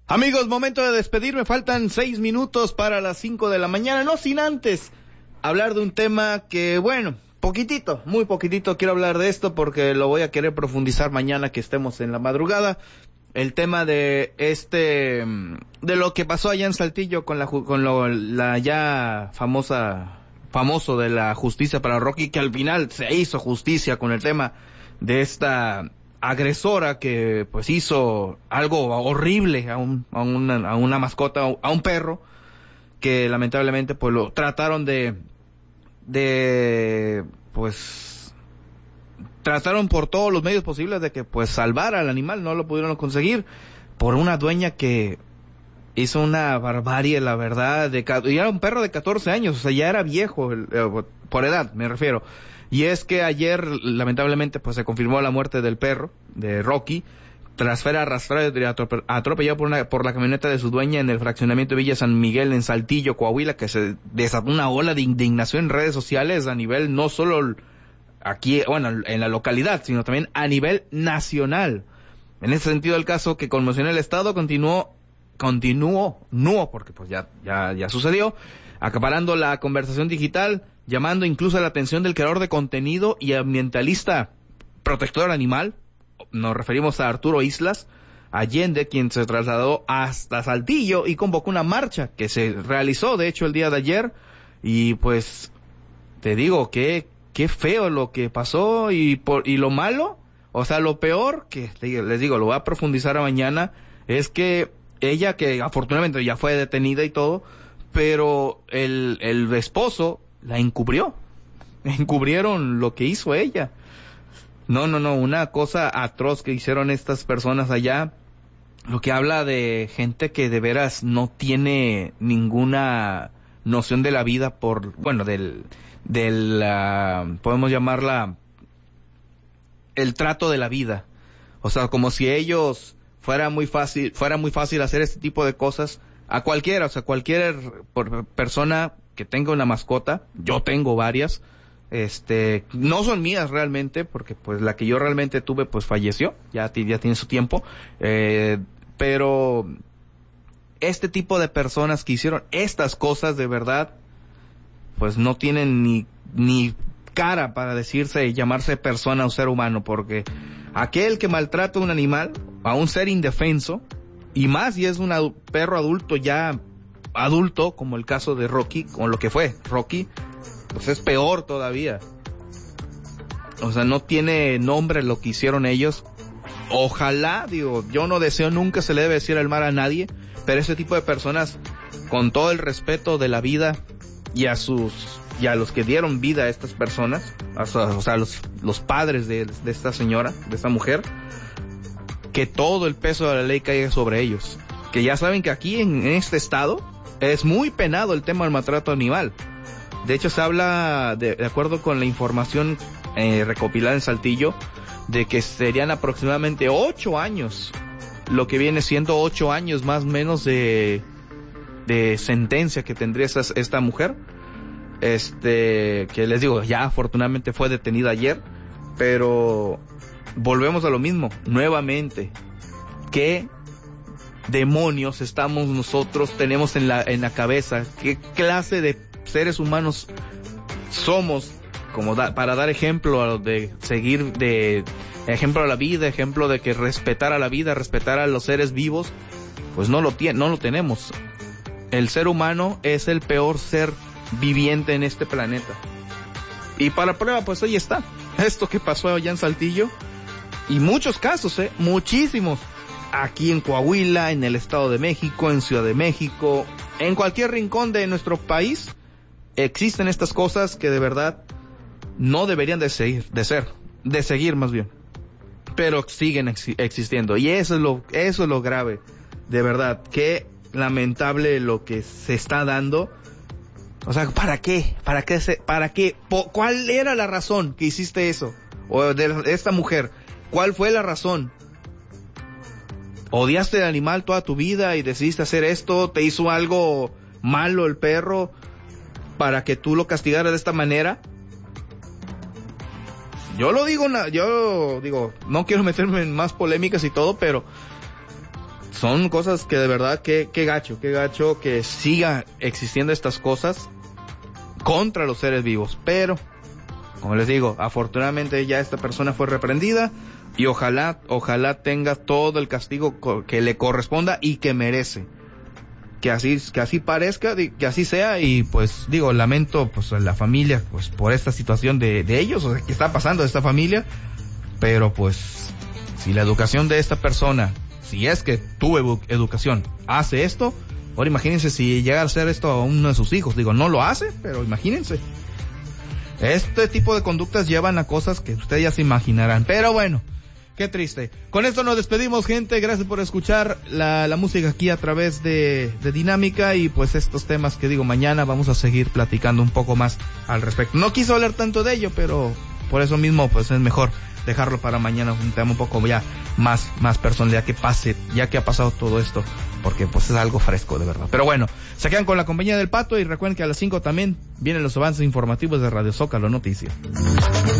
Amigos, momento de despedirme, faltan 6 minutos para las 5 de la mañana, no sin antes hablar de un tema que, bueno, poquitito, muy poquitito quiero hablar de esto porque lo voy a querer profundizar mañana que estemos en la madrugada. El tema de de lo que pasó allá en Saltillo con la ya famoso de la justicia para Rocky, que al final se hizo justicia con el tema de esta agresora que pues hizo algo horrible a una mascota, a un perro, que lamentablemente pues lo trataron pues trataron por todos los medios posibles de que pues salvara al animal, no lo pudieron conseguir por una dueña que hizo una barbarie, la verdad, y era un perro de 14 años, o sea, ya era viejo, por edad me refiero. Y es que ayer, lamentablemente, pues se confirmó la muerte del perro, de Rocky, tras ser arrastrado y atropellado por la camioneta de su dueña en el fraccionamiento de Villa San Miguel, en Saltillo, Coahuila, que se desató una ola de indignación en redes sociales a nivel, no solo aquí, bueno, en la localidad, sino también a nivel nacional. En ese sentido, el caso que conmocionó el Estado continuó, porque pues ya sucedió, acaparando la conversación digital, llamando incluso la atención del creador de contenido y ambientalista protector animal. Nos referimos a Arturo Islas Allende, quien se trasladó hasta Saltillo y convocó una marcha que se realizó, de hecho, el día de ayer. Y pues, te digo, qué feo lo que pasó y lo malo, o sea, lo peor, que les digo, lo voy a profundizar mañana, es que ella, que afortunadamente ya fue detenida y todo, pero el esposo la encubrieron lo que hizo ella. No, una cosa atroz que hicieron estas personas allá, lo que habla de gente que de veras no tiene ninguna noción de la vida podemos llamarla el trato de la vida. O sea, como si ellos fuera muy fácil hacer este tipo de cosas a cualquiera, o sea, cualquier persona que tenga una mascota. Yo tengo varias, no son mías realmente, porque pues la que yo realmente tuve pues falleció, ya tiene su tiempo, pero este tipo de personas que hicieron estas cosas de verdad, pues no tienen ni cara para decirse y llamarse persona o ser humano, porque aquel que maltrata a un animal, a un ser indefenso, y más si es un perro adulto, como el caso de Rocky, como lo que fue Rocky, pues es peor todavía. O sea, no tiene nombre lo que hicieron ellos. Ojalá, yo no deseo, nunca se le debe decir el mal a nadie, pero ese tipo de personas, con todo el respeto de la vida y a los que dieron vida a estas personas, o sea, los padres de esta señora, de esta mujer, que todo el peso de la ley caiga sobre ellos. Que ya saben que aquí en este estado es muy penado el tema del maltrato animal. De hecho, se habla, de acuerdo con la información recopilada en Saltillo, de que serían aproximadamente 8 años, lo que viene siendo 8 años más o menos de sentencia que tendría esta mujer. Que les digo, ya afortunadamente fue detenida ayer, pero volvemos a lo mismo, nuevamente. ¿Qué demonios tenemos en la cabeza? ¿Qué clase de seres humanos somos para dar ejemplo de seguir, de ejemplo a la vida, ejemplo de que respetar a la vida, respetar a los seres vivos? Pues no lo tenemos. El ser humano es el peor ser viviente en este planeta. Y para prueba, pues ahí está, esto que pasó allá en Saltillo, y muchos casos, muchísimos, aquí en Coahuila, en el Estado de México, en Ciudad de México, en cualquier rincón de nuestro país, existen estas cosas que de verdad no deberían de seguir más bien, pero siguen existiendo, y eso es lo grave, de verdad, qué lamentable lo que se está dando. O sea, ¿para qué? ¿Cuál era la razón que hiciste eso? O de esta mujer, ¿cuál fue la razón? ¿Odiaste el animal toda tu vida y decidiste hacer esto? ¿Te hizo algo malo el perro para que tú lo castigaras de esta manera? Yo digo, no quiero meterme en más polémicas y todo, pero son cosas que de verdad, qué gacho que siga existiendo estas cosas contra los seres vivos. Pero, como les digo, afortunadamente ya esta persona fue reprendida y ojalá tenga todo el castigo que le corresponda y que merece. Que así parezca, que así sea. Y pues digo, lamento pues a la familia pues por esta situación de ellos, o sea, que está pasando a esta familia. Pero pues si la educación de esta persona, si es que tuvo educación, hace esto, ahora imagínense si llega a hacer esto a uno de sus hijos. Digo, no lo hace, pero imagínense. Este tipo de conductas llevan a cosas que ustedes ya se imaginarán. Pero bueno, qué triste. Con esto nos despedimos, gente. Gracias por escuchar la música aquí a través de Dinámica. Y pues estos temas que digo, mañana vamos a seguir platicando un poco más al respecto. No quiso hablar tanto de ello, pero por eso mismo pues es mejor dejarlo para mañana, un tema un poco ya más personal, ya que ha pasado todo esto, porque pues es algo fresco de verdad. Pero bueno, se quedan con la compañía del Pato y recuerden que a las 5 también vienen los avances informativos de Radio Zócalo Noticias.